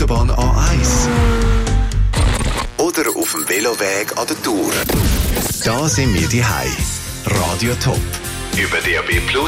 Autobahn A1 oder auf dem Veloweg an der Tour. Da sind wir daheim. Radio Top. Über DAB+